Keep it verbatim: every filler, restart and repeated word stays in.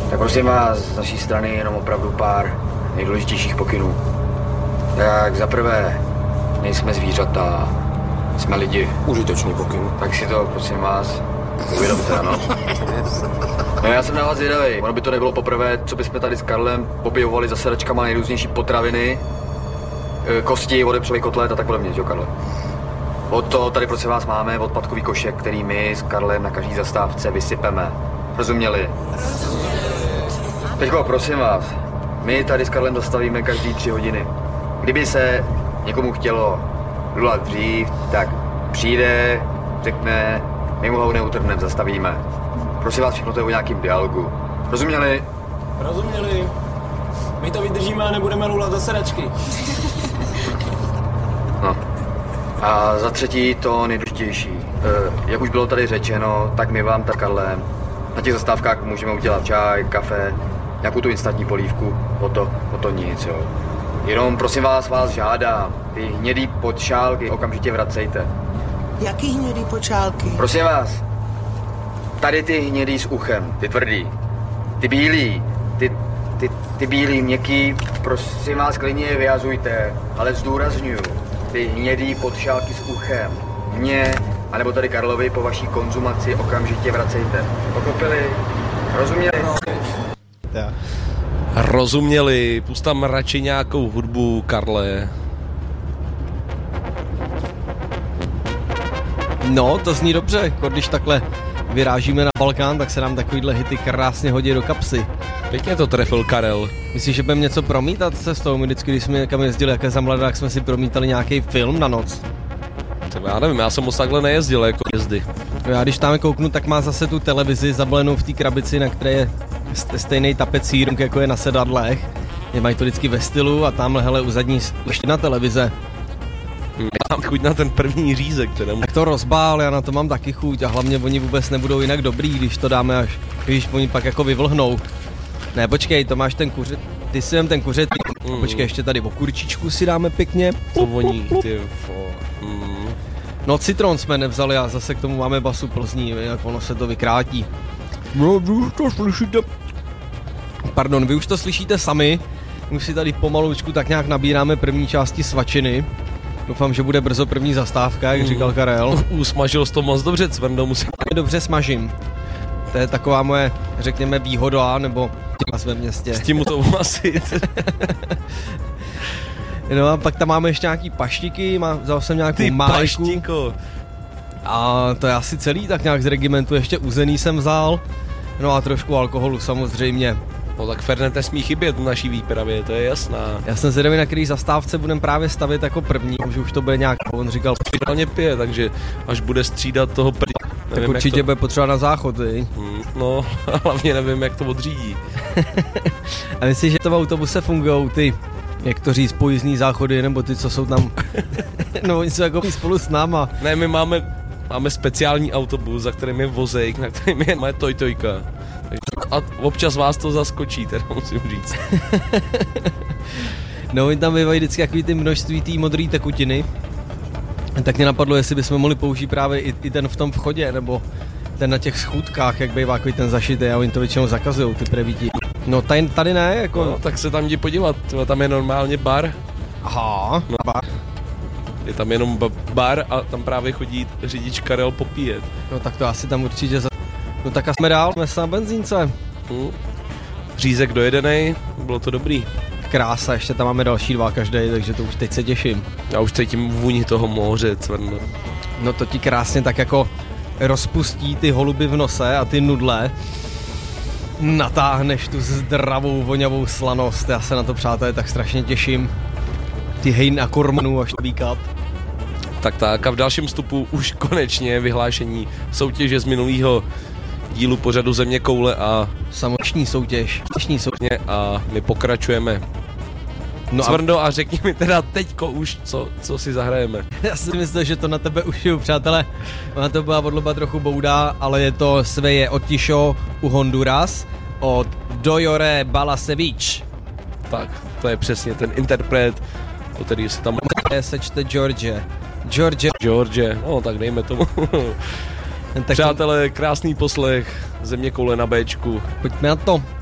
Tak prosím vás, z naší strany jenom opravdu pár nejdůležitějších pokynů. Tak za prvé, nejsme zvířata, jsme lidi. Užitečný pokyn. Tak si to, prosím vás, uvědomte, ano. No já jsem na vás zvědavej. Ono by to nebylo poprvé, co bychom tady s Karlem objevovali za sedačkama nejrůznější potraviny, kosti, odepřelý kotlet a tak podobně, jo, Karle? Od to tady prosím vás máme odpadkový košek, který my s Karlem na každý zastávce vysypeme. Rozuměli? Teďko, prosím vás, my tady s Karlem zastavíme každý tři hodiny. Kdyby se někomu chtělo lulat dřív, tak přijde, řekne, my mu ho neutrhneme, zastavíme. Prosím vás, všechno to je o nějakým dialogu. Rozuměli? Rozuměli. My to vydržíme a nebudeme lulat za sedačky. No. A za třetí to nejdůležitější. E, jak už bylo tady řečeno, tak my vám tak Karlem na těch zastávkách můžeme udělat čaj, kafe, nějakou tu instantní polívku, o to, o to nic, jo. Jenom prosím vás, vás žádám, ty hnědý podšálky okamžitě vracejte. Jaký hnědý počálky? Prosím vás, tady ty hnědý s uchem, ty tvrdý, ty bílý, ty, ty, ty bílý měkký, prosím vás, klidně je vyhazujte, ale zdůrazňuju, ty hnědý podšálky s uchem, mě, anebo tady Karlovi po vaší konzumaci okamžitě vracejte. Pochopili? Rozuměli? Tak. Rozuměli, pust tam radši nějakou hudbu, Karle. No, to zní dobře, jako když takhle vyrážíme na Balkán, tak se nám takovýhle hity krásně hodí do kapsy. Pěkně to trefil Karel. Myslíš, že budeme něco promítat cestou? My vždycky, když jsme někam jezdili, jaké za mladá, tak jsme si promítali nějaký film na noc. Třeba já nevím, já jsem moc takhle nejezdil jako jezdy. No já když tam kouknu, tak má zase tu televizi zabalenou v té krabici, na které je stejný tapecír, jako je na sedadlech. Je mají to vždycky ve stylu a tamhle, hele, u zadní ještě na televize. Já mám chuť na ten první řízek, kterému... Tak to rozbál, já na to mám taky chuť a hlavně oni vůbec nebudou jinak dobrý, když to dáme až, když oni pak jako vyvlhnou. Ne, počkej, to máš ten kuřet, ty si jen ten kuřet, mm. Počkej, ještě tady o kurčičku si dáme pěkně. To voní, ty vo... Mm. No citron jsme nevzali a zase k tomu máme basu Plzní, jak ono se to vykrátí. No, vy už to slyšíte. Pardon, vy už to slyšíte sami. My si tady pomalučku tak nějak nabíráme první části svačiny. Doufám, že bude brzo první zastávka, jak mm. říkal Karel. Usmažil jsi to moc dobře, Cvrndo, musím... Dobře smažím. To je taková moje, řekněme, výhoda, nebo vás ve městě. S tím mu to umasit. No a pak tam máme ještě nějaký paštiky, má, vzal jsem nějakou Ty májku. paštiko. A to je asi celý, tak nějak z regimentu ještě uzený jsem vzal. No a trošku alkoholu samozřejmě. No tak Fernet nesmí chybět v naší výpravě, to je jasná. Já jsem zvědavý, na který zastávce budeme právě stavět jako první, že už to bude nějak, on říkal, Finálně pije, takže až bude střídat toho první. tak určitě to... bude potřeba na záchod, vy? Hmm, no, hlavně nevím, jak to odřídí. A myslíš, že to v autobuse fungujou ty, jak to říct, pojízdní záchody, nebo ty, co jsou tam, no oni jsou jako spolu s náma. Ne, my máme, máme speciální autobus, za kterým je vozejk, na kterým je moje tojtojka. A občas vás to zaskočí, teda musím říct. No, oni tam bývají vždycky takový ty množství té modré tekutiny. Tak mě napadlo, jestli bychom mohli použít právě i, i ten v tom vchodě, nebo ten na těch schůdkách, jak bývá takový ten zašitý, a oni to většinou zakazujou, ty prevíti. No, tady, tady ne, jako... No, tak se tam jdi podívat, tam je normálně bar. Aha, no, bar. Je tam jenom bar a tam právě chodí řidič Karel popíjet. No tak to asi tam určitě za... No tak a jsme dál, jsme na benzínce. Hmm. Řízek dojedenej, bylo to dobrý. Krása, ještě tam máme další dva každý, takže to už teď se těším. Já už cítím vůni toho moře, Cvrno. No to ti krásně tak jako rozpustí ty holuby v nose a ty nudle. Natáhneš tu zdravou, voňavou slanost. Já se na to, přátelé, tak strašně těším. Ty hej na kormanu až výkat. Tak tak a v dalším vstupu už konečně vyhlášení soutěže z minulého dílu pořadu Země koule a samoční soutěž. Samoční soutěž. A my pokračujeme. No Cvrndo, a... a řekni mi teda teďko už, co, co si zahrajeme. Já si myslím, že to na tebe ušiju, přátelé. Ona to byla odloba trochu boudá, ale je to Sveje Otišo u Honduras od Dojore Balasevic. Tak, to je přesně ten interpret, o který se tam... Sečte George. George. George, no tak dejme tomu. Tak přátelé, krásný poslech, Země koule na Béčku. Pojďme na to.